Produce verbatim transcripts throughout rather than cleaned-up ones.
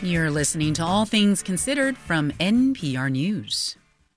You're listening to All Things Considered from N P R News.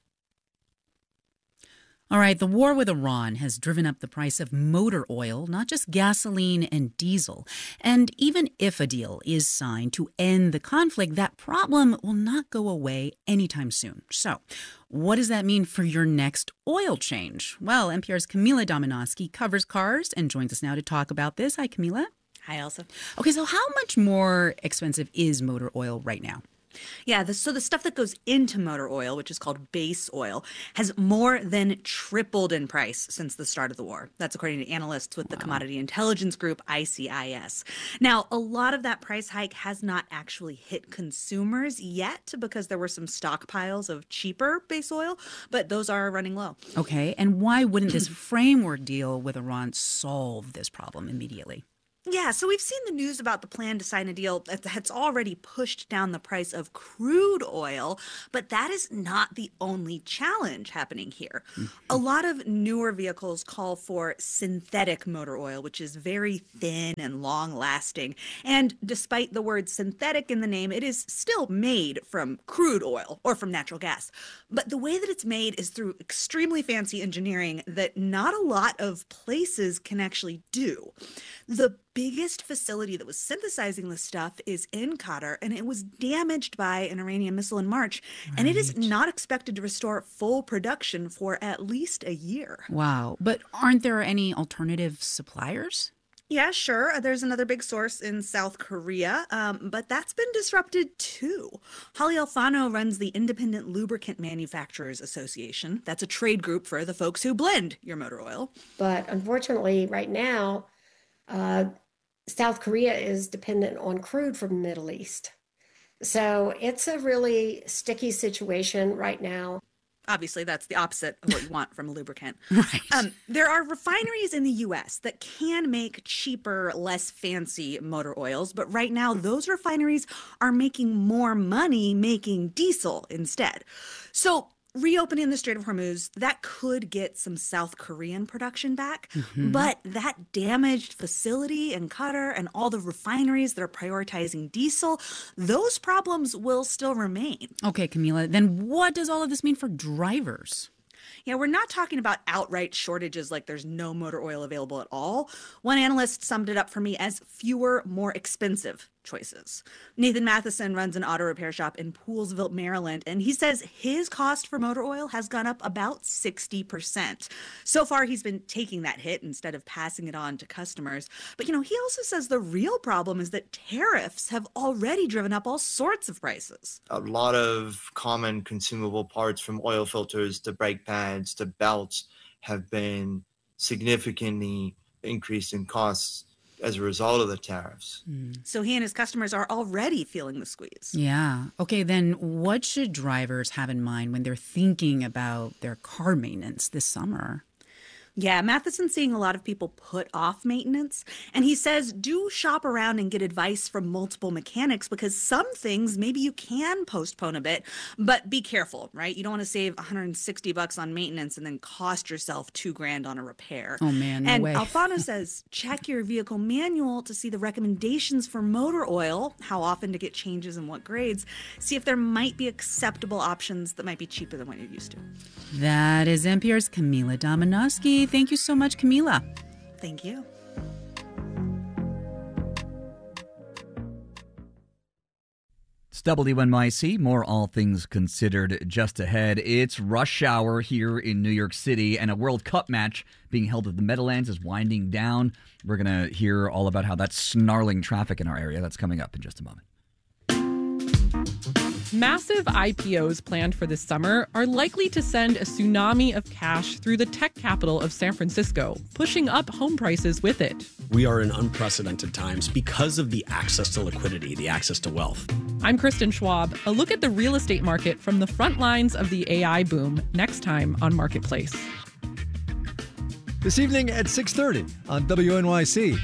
All right, the war with Iran has driven up the price of motor oil, not just gasoline and diesel. And even if a deal is signed to end the conflict, that problem will not go away anytime soon. So, what does that mean for your next oil change? Well, N P R's Camila Domonoske covers cars and joins us now to talk about this. Hi, Camila. Hi, Elsa. Okay, so how much more expensive is motor oil right now? Yeah, the, so the stuff that goes into motor oil, which is called base oil, has more than tripled in price since the start of the war. That's according to analysts with the wow. Commodity Intelligence Group, I C I S. Now, a lot of that price hike has not actually hit consumers yet because there were some stockpiles of cheaper base oil, but those are running low. Okay, and why wouldn't this framework deal with Iran solve this problem immediately? Yeah, so we've seen the news about the plan to sign a deal that's already pushed down the price of crude oil, but that is not the only challenge happening here. Mm-hmm. A lot of newer vehicles call for synthetic motor oil, which is very thin and long-lasting. And despite the word synthetic in the name, it is still made from crude oil or from natural gas. But the way that it's made is through extremely fancy engineering that not a lot of places can actually do. The biggest facility that was synthesizing this stuff is in Qatar, and it was damaged by an Iranian missile in March, right. and it is not expected to restore full production for at least a year. Wow. But aren't there any alternative suppliers? Yeah, sure. There's another big source in South Korea, um, but that's been disrupted too. Holly Alfano runs the Independent Lubricant Manufacturers Association. That's a trade group for the folks who blend your motor oil. But unfortunately, right now, uh, South Korea is dependent on crude from the Middle East. So it's a really sticky situation right now. Obviously, that's the opposite of what you want from a lubricant. Right. Um, there are refineries in the U S that can make cheaper, less fancy motor oils, but right now those refineries are making more money making diesel instead. So reopening the Strait of Hormuz, that could get some South Korean production back, mm-hmm. but that damaged facility in Qatar and all the refineries that are prioritizing diesel, those problems will still remain. Okay, Camila, then what does all of this mean for drivers? Yeah, we're not talking about outright shortages like there's no motor oil available at all. One analyst summed it up for me as fewer, more expensive choices. Nathan Matheson runs an auto repair shop in Poolsville, Maryland, and he says his cost for motor oil has gone up about sixty percent. So far, he's been taking that hit instead of passing it on to customers. But, you know, he also says the real problem is that tariffs have already driven up all sorts of prices. A lot of common consumable parts, from oil filters to brake pads to belts, have been significantly increased in costs as a result of the tariffs. Mm. So he and his customers are already feeling the squeeze. Yeah. Okay, then what should drivers have in mind when they're thinking about their car maintenance this summer? Yeah, Matheson's seeing a lot of people put off maintenance, and he says do shop around and get advice from multiple mechanics because some things maybe you can postpone a bit, but be careful, right? You don't want to save one hundred sixty bucks on maintenance and then cost yourself two grand on a repair. Oh man, no and way. Alfano says check your vehicle manual to see the recommendations for motor oil, how often to get changes and what grades, see if there might be acceptable options that might be cheaper than what you're used to. That is N P R's Camila Domonoske. Thank you so much, Camila. Thank you. It's W N Y C, more All Things Considered just ahead. It's rush hour here in New York City, and a World Cup match being held at the Meadowlands is winding down. We're going to hear all about how that's snarling traffic in our area. That's coming up in just a moment. Massive I P Os planned for this summer are likely to send a tsunami of cash through the tech capital of San Francisco, pushing up home prices with it. We are in unprecedented times because of the access to liquidity, the access to wealth. I'm Kristen Schwab. A look at the real estate market from the front lines of the A I boom next time on Marketplace. This evening at six thirty on W N Y C.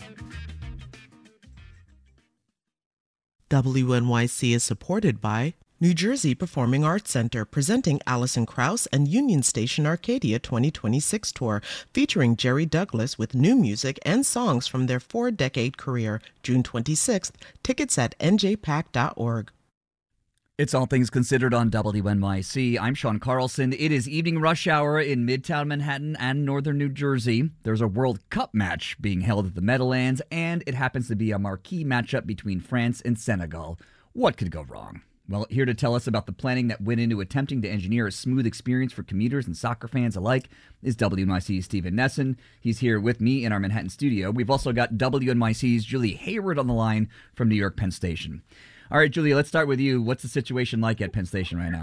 W N Y C is supported by New Jersey Performing Arts Center presenting Alison Krauss and Union Station Arcadia twenty twenty-six tour, featuring Jerry Douglas with new music and songs from their four-decade career. June twenty-sixth. Tickets at n j pack dot org. It's All Things Considered on W N Y C. I'm Sean Carlson. It is evening rush hour in Midtown Manhattan and northern New Jersey. There's a World Cup match being held at the Meadowlands, and it happens to be a marquee matchup between France and Senegal. What could go wrong? Well, here to tell us about the planning that went into attempting to engineer a smooth experience for commuters and soccer fans alike is W N Y C's Stephen Nesson. He's here with me in our Manhattan studio. We've also got W N Y C's Julie Hayward on the line from New York Penn Station. All right, Julie, let's start with you. What's the situation like at Penn Station right now?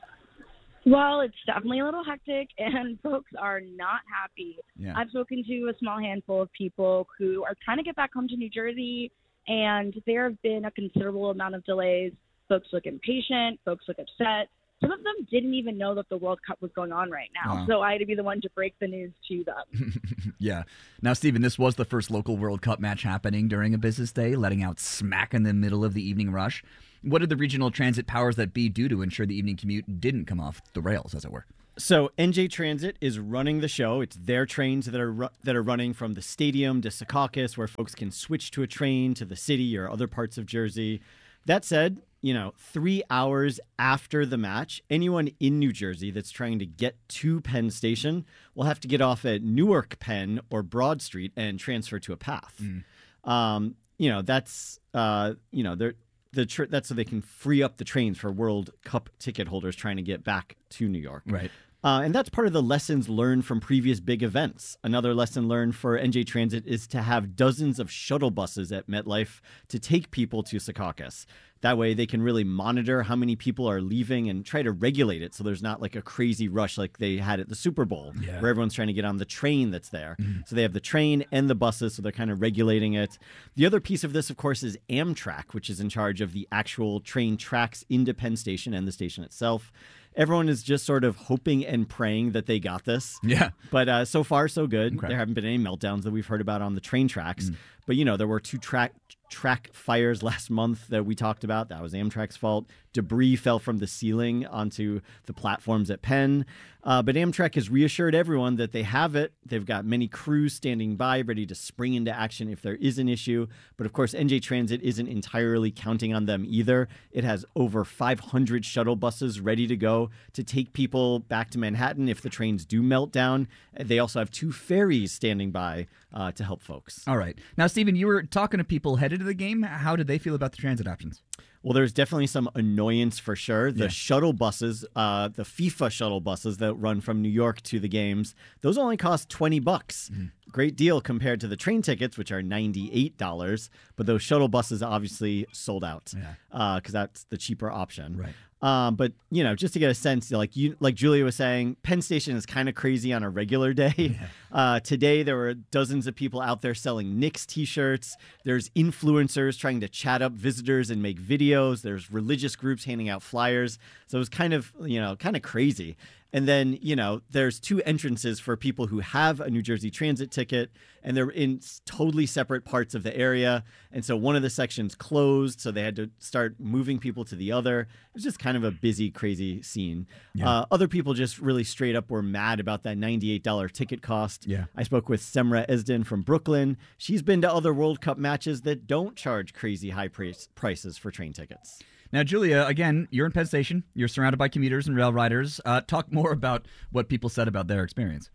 Well, it's definitely a little hectic, and folks are not happy. Yeah. I've spoken to a small handful of people who are trying to get back home to New Jersey, and there have been a considerable amount of delays. Folks look impatient. Folks look upset. Some of them didn't even know that the World Cup was going on right now. Wow. So I had to be the one to break the news to them. Yeah. Now, Stephen, this was the first local World Cup match happening during a business day, letting out smack in the middle of the evening rush. What did the regional transit powers that be do to ensure the evening commute didn't come off the rails, as it were? So N J Transit is running the show. It's their trains that are ru- that are running from the stadium to Secaucus, where folks can switch to a train to the city or other parts of Jersey. That said, you know, three hours after the match, anyone in New Jersey that's trying to get to Penn Station will have to get off at Newark Penn or Broad Street and transfer to a path. Mm. Um, you know, that's, uh, you know, they're, the tr- that's so they can free up the trains for World Cup ticket holders trying to get back to New York. Right. Uh, and that's part of the lessons learned from previous big events. Another lesson learned for N J Transit is to have dozens of shuttle buses at MetLife to take people to Secaucus. That way they can really monitor how many people are leaving and try to regulate it so there's not like a crazy rush like they had at the Super Bowl, yeah. where everyone's trying to get on the train that's there. Mm-hmm. So they have the train and the buses, so they're kind of regulating it. The other piece of this, of course, is Amtrak, which is in charge of the actual train tracks into Penn Station and the station itself. Everyone is just sort of hoping and praying that they got this. Yeah. But uh, so far, so good. Okay. There haven't been any meltdowns that we've heard about on the train tracks. Mm. But, you know, there were two track track fires last month that we talked about. That was Amtrak's fault. Debris fell from the ceiling onto the platforms at Penn. Uh, but Amtrak has reassured everyone that they have it. They've got many crews standing by, ready to spring into action if there is an issue. But, of course, N J Transit isn't entirely counting on them either. It has over five hundred shuttle buses ready to go to take people back to Manhattan if the trains do melt down. They also have two ferries standing by uh, to help folks. All right. Now, Stephen, you were talking to people headed to the game. How did they feel about the transit options? Well, there's definitely some annoyance for sure. The Yeah. shuttle buses, uh, the FIFA shuttle buses that run from New York to the games, those only cost twenty bucks. Mm-hmm. Great deal compared to the train tickets, which are ninety-eight dollars. But those shuttle buses obviously sold out because Yeah. uh, that's the cheaper option. Right. Um, but, you know, just to get a sense, like you, like Julia was saying, Penn Station is kind of crazy on a regular day. Yeah. Uh, today, there were dozens of people out there selling Knicks T-shirts. There's influencers trying to chat up visitors and make videos. There's religious groups handing out flyers. So it was kind of, you know, kind of crazy. And then, you know, there's two entrances for people who have a New Jersey Transit ticket, and they're in totally separate parts of the area. And so one of the sections closed, so they had to start moving people to the other. It was just kind of a busy, crazy scene. Yeah. Uh, other people just really straight up were mad about that ninety-eight dollars ticket cost. Yeah. I spoke with Semra Esden from Brooklyn. She's been to other World Cup matches that don't charge crazy high price prices for train tickets. Now, Julia, again, you're in Penn Station. You're surrounded by commuters and rail riders. Uh, talk more about what people said about their experience.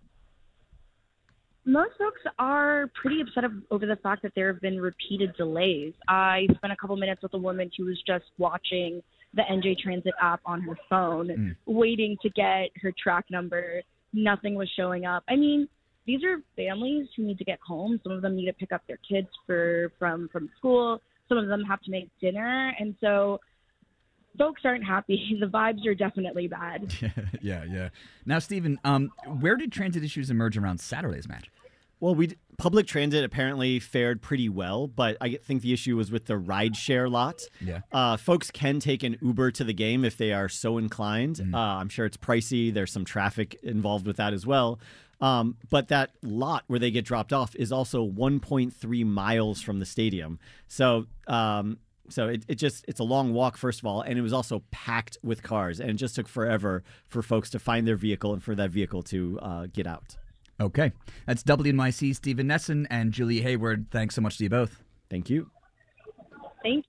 Most folks are pretty upset over the fact that there have been repeated delays. I spent a couple minutes with a woman who was just watching the N J Transit app on her phone, Mm. waiting to get her track number. Nothing was showing up. I mean, these are families who need to get home. Some of them need to pick up their kids for from, from school. Some of them have to make dinner. And so folks aren't happy. The vibes are definitely bad. yeah, yeah. Now, Stephen, um, where did transit issues emerge around Saturday's match? Well, we public transit apparently fared pretty well, but I think the issue was with the rideshare lot. Yeah. Uh, folks can take an Uber to the game if they are so inclined. Mm. Uh, I'm sure it's pricey. There's some traffic involved with that as well. Um, but that lot where they get dropped off is also one point three miles from the stadium. So, um, So it, it just it's a long walk, first of all, and it was also packed with cars, and it just took forever for folks to find their vehicle and for that vehicle to uh, get out. Okay. That's W N Y C Stephen Nesson and Julie Hayward. Thanks so much to you both. Thank you. Thank you.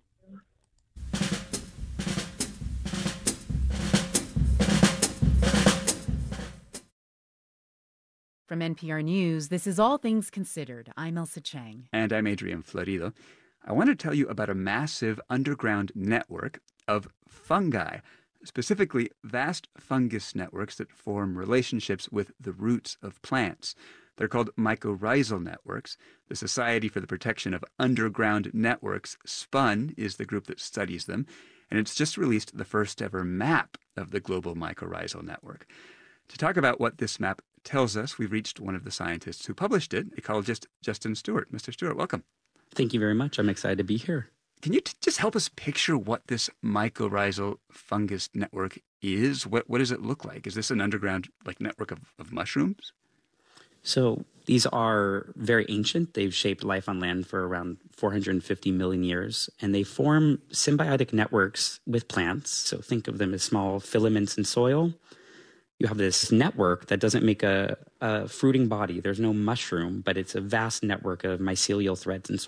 From N P R News, this is All Things Considered. I'm Elsa Chang. And I'm Adrian Florido. I want to tell you about a massive underground network of fungi, specifically vast fungus networks that form relationships with the roots of plants. They're called mycorrhizal networks. The Society for the Protection of Underground Networks, SPUN, is the group that studies them, and it's just released the first ever map of the global mycorrhizal network. To talk about what this map tells us, we've reached one of the scientists who published it, ecologist Justin Stewart. Mister Stewart, welcome. Thank you very much. I'm excited to be here. Can you t- just help us picture what this mycorrhizal fungus network is? What what does it look like? Is this an underground like network of, of mushrooms? So these are very ancient. They've shaped life on land for around four hundred fifty million years, and they form symbiotic networks with plants. So think of them as small filaments in soil. You have this network that doesn't make a, a fruiting body. There's no mushroom, but it's a vast network of mycelial threads and